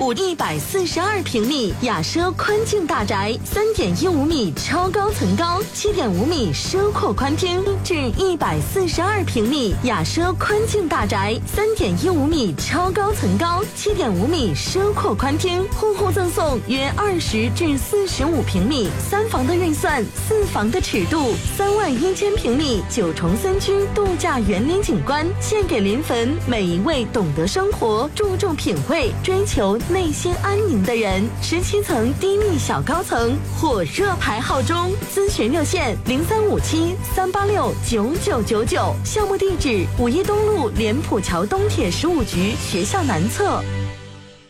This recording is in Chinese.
户142平米雅奢宽境大宅，3.15米超高层高，7.5米奢阔宽厅至142平米雅奢宽境大宅，3.15米超高层高，7.5米奢阔宽厅，户户赠送约20至45平米3房的预算，4房的尺度，31000平米9重3区度假园林景观，献给临汾每一位懂得生活、注重品味、追求内心安宁的人。17层低密小高层，火热排号中，咨询热线0357-386-9999，项目地址5一东路莲浦桥东铁15局学校南侧。